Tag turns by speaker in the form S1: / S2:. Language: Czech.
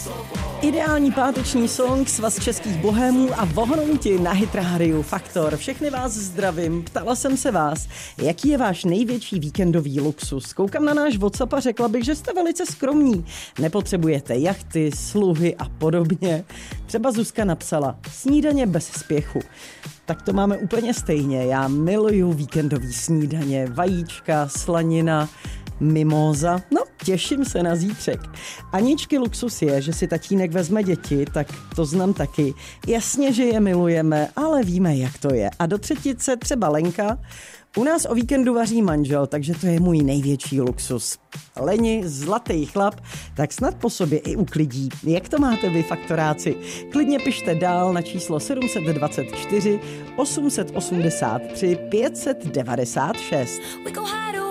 S1: Ideální páteční song, svaz českých bohémů a vohnouti na Hit Rádiu Faktor. Všechny vás zdravím, ptala jsem se vás, jaký je váš největší víkendový luxus. Koukám na náš WhatsApp a řekla bych, že jste velice skromní. Nepotřebujete jachty, sluhy a podobně. Třeba Zuzka napsala, snídaně bez spěchu. Tak to máme úplně stejně. Já miluju víkendový snídaně, vajíčka, slanina, mimóza. No, těším se na zítřek. Aničky luxus je, že si tatínek vezme děti, tak to znám taky. Jasně, že je milujeme, ale víme, jak to je. A do třetice třeba Lenka. U nás o víkendu vaří manžel, takže to je můj největší luxus. Leni, zlatý chlap, tak snad po sobě i uklidí. Jak to máte vy, faktoráci? Klidně pište dál na číslo 724 883 596.